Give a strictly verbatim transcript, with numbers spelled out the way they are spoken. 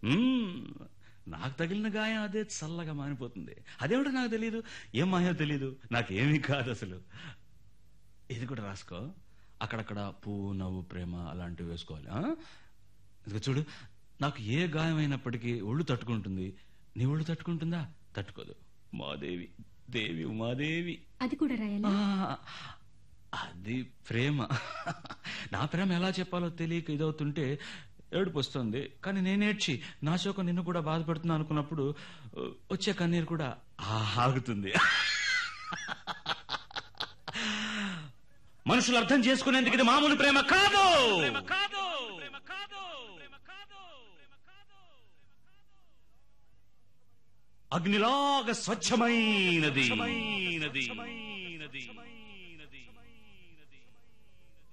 నాకు తగిలిన గాయం అదే చల్లగా మానిపోతుంది. అదేమిటో నాకు తెలియదు, ఏం మాయో తెలియదు, నాకేమీ కాదు అసలు. ఇది కూడా రాసుకో. అక్కడక్కడ పువ్వు, నవ్వు, ప్రేమ అలాంటివి వేసుకోవాలి. ఇదిగో చూడు, నాకు ఏ గాయం అయినప్పటికీ ఒళ్ళు తట్టుకుంటుంది. నీ ఒళ్ళు తట్టుకుంటుందా? తట్టుకోదు. మాదేవి, దేవి ఉమాదేవి. అది కూడా రాయాలా? అది ప్రేమ. నా ప్రేమ ఎలా చెప్పాలో తెలియక ఇదవుతుంటే ఏడుపు వస్తుంది. కానీ నేనేడ్చి నా శోకం నిన్ను కూడా బాధపడుతున్నా అనుకున్నప్పుడు వచ్చే కన్నీరు కూడా ఆగుతుంది. మనుషులు అర్థం చేసుకునేందుకు ఇది మామూలు ప్రేమ కాదు. అగ్నిలాగా స్వచ్ఛమైనది.